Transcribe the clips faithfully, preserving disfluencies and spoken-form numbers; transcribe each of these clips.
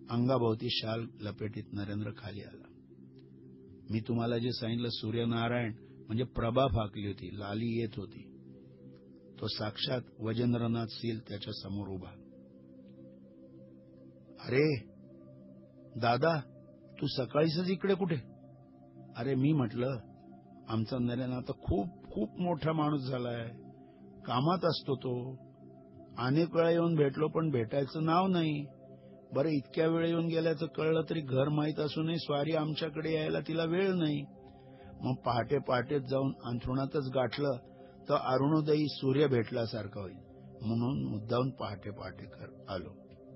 अंगाभोवती शाल लपेटीत नरेंद्र खाली आला. मी तुम्हाला जे सांगितलं, सूर्यनारायण म्हणजे प्रभा फाकली होती, लाली येत होती. तो साक्षात वजेंद्रनाथ सील त्याच्या समोर उभा. अरे दादा, तू सकाळीच इकडे कुठे? अरे मी म्हटलं, आमचा नरेंद्र आता खूप खूप मोठा माणूस झालाय, कामात असतो तो. अनेक वेळा येऊन भेटलो पण भेटायचं नाव नाही. बरं, इतक्या वेळ येऊन गेल्याचं कळलं तरी घर माहीत असूनही स्वारी आमच्याकडे यायला तिला वेळ नाही. मग पहाटे पहाटेच जाऊन अंथरुणातच गाठलं तर अरुणोदयी सूर्य भेटल्यासारखा होईल म्हणून मुद्दाहून पहाटे पहाटे कर आलो.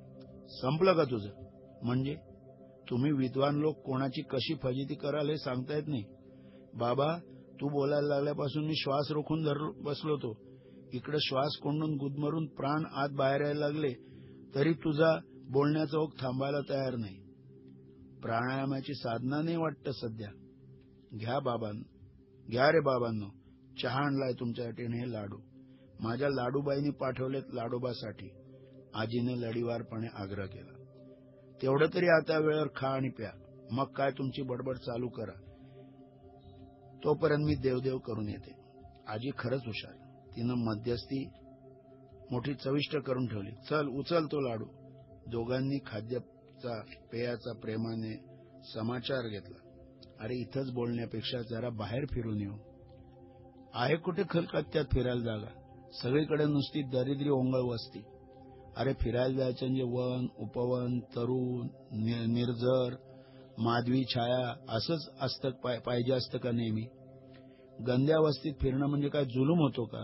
संपलं का तुझं? म्हणजे तुम्ही विद्वान लोक कोणाची कशी फजिती कराल हे सांगता येत नाही. बाबा, तू बोलायला लागल्यापासून मी श्वास रोखून धर बसलो होतो. इकडे श्वास कोंडून गुदमरून प्राण आत बाहेर यायला लागले तरी तुझा बोलण्याचा ओघ थांबायला तयार नाही. प्राणायामाची साधना नाही वाटतं सध्या. घ्या बाबांनो, घ्या रे बाबांनो, चहा आणलाय तुमच्यासाठी हे लाडू. माझ्या लाडूबाईंनी पाठवलेत लाडोबासाठी. आजीने लढीवारपणे आग्रह केला. तेवढं तरी आता वेळेवर खा आणि प्या, मग काय तुमची बडबड चालू करा. तोपर्यंत मी देवदेव करून येते. आजी खरंच हुशार. तिनं मध्यस्थी मोठी चविष्ट करून ठेवली. चल उचल तो लाडू. दोघांनी खाद्याचा पेयाचा प्रेमाने समाचार घेतला. अरे इथंच बोलण्यापेक्षा जरा बाहेर फिरून येऊ. आहे कुठे कलकत्त्यात फिरायला जागा? सगळीकडे नुसती दरिद्री ओंगळ वस्ती. अरे फिरायला जायचं म्हणजे वन, उपवन, तरुण, निर्जर, माधवी छाया असंच असतं पाहिजे असतं का नेहमी? गंद्या वस्तीत फिरणं म्हणजे काय जुलूम होतो का?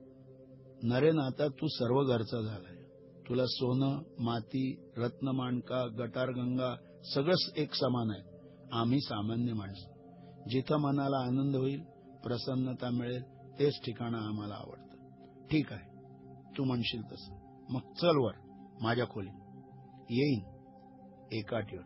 नरेन, आता तू सर्व घरचा झालाय. तुला सोनं, माती, रत्नमाणका, गटारगंगा सगळंच एक समान आहे. आम्ही सामान्य माणसं. जिथं मनाला आनंद होईल, प्रसन्नता मिळेल, तेच ठिकाण आम्हाला आवडतं. ठीक आहे, तू म्हणशील तसं. मग चल वर माझ्या खोलीत. येईन एका अटीवर.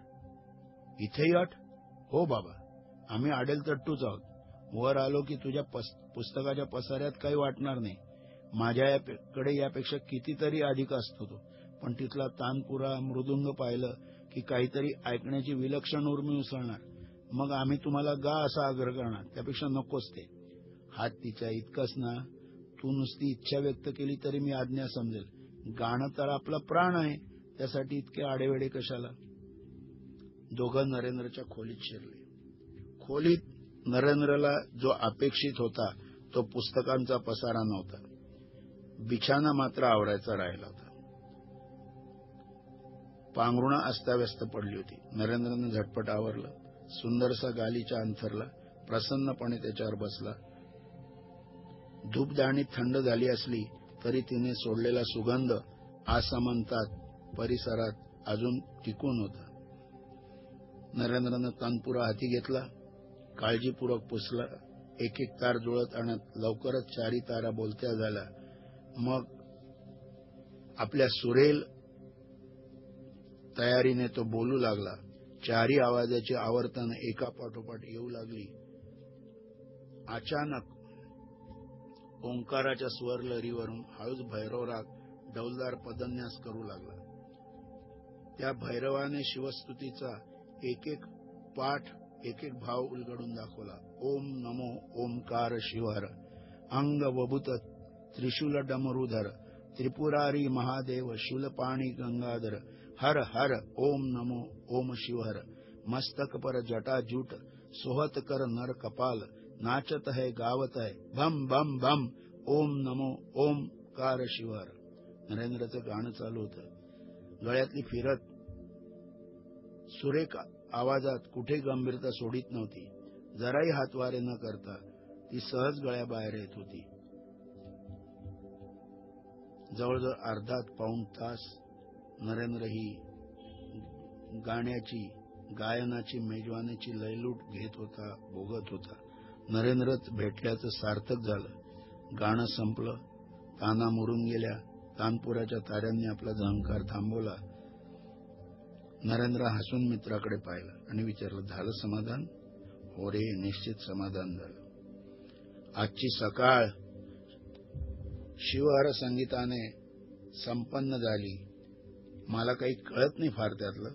इथेही अट? हो बाबा, आम्ही आडेल तट्टूच आहोत. वर आलो की तुझ्या पुस्तकाच्या पसाऱ्यात काही वाटणार नाही. माझ्याकडे यापेक्षा कितीतरी अधिक असतो तो. पण तिथला तानपुरा, मृदुंग पाहिलं की काहीतरी ऐकण्याची विलक्षण उर्मी उसळणार. मग आम्ही तुम्हाला गा असा आग्रह करणार. त्यापेक्षा नकोच ते. हात तिच्या इतकंच ना. तू नुसती इच्छा व्यक्त केली तरी मी आज्ञा समजेल. गाणं तर आपला प्राण आहे, त्यासाठी इतके आडेवेडे कशाला? दोघं नरेंद्रच्या खोलीत शिरले. खोलीत नरेंद्रला जो अपेक्षित होता तो पुस्तकांचा पसारा नव्हता. बिछाना मात्र आवरायचा राहिला होता. पांघरुणा अस्ताव्यस्त पडली होती. नरेंद्रने झटपट आवरलं. सुंदरसा गालीचा अंथरला. प्रसन्नपणे त्याच्यावर बसला. धूपदाणी थंड झाली असली तरी तिने सोडलेला सुगंध आसमंतात परिसरात अजून टिकून होता. नरेंद्रनं तानपुरा हाती घेतला. काळजीपूर्वक पुसला. एक एक तार जुळत आणत लवकरच चारी तारा बोलत्या झाल्या. मग आपल्या सुरेल तयारीने तो बोलू लागला. चारी आवाजाची आवर्तन एका पाठोपाठ येऊ लागली. अचानक ओंकाराच्या स्वरलहरीवरून हळूच भैरवराग डौलदार पदन्यास करू लागला. त्या भैरवाने शिवस्तुतीचा एक एक पाठ, एक एक भाव उलगडून दाखवला. ओम नमो ओंकार शिवहर, अंग वभूत त्रिशूल डमरुधर, त्रिपुरारी महादेव शूलपाणी गंगाधर, हर हर ओम नमो ओम शिवहर, मस्तक पर जटा जूट, सोहत कर नर कपाल, नाचत है गावत है भम भम भम, ओम नमो ओमकार शिवहर. नरेंद्रचं गाणं चालू होतं. गळ्यातली फिरत सुरेख आवाजात कुठे गंभीरता सोडित नव्हती. जराही हातवारे न करता ती सहज गळ्याबाहेर येत होती. जवळजवळ अर्धा पाऊण तास नरेंद्र ही गाण्याची, गायनाची, मेजवानीची लयलूट घेत होता, भोगत होता. नरेंद्रच भेटल्याचं सार्थक झालं. गाणं संपलं. ताना मुरून गेल्या. तानपुराच्या ताऱ्यांनी आपला झंकार थांबवला. नरेंद्र हसून मित्राकडे पाहिलं आणि विचारलं, झालं समाधान? हो रे, निश्चित समाधान झालं. आजची सकाळ शिवहर संगीताने संपन्न झाली. मला काही कळत नाही फार त्यातलं.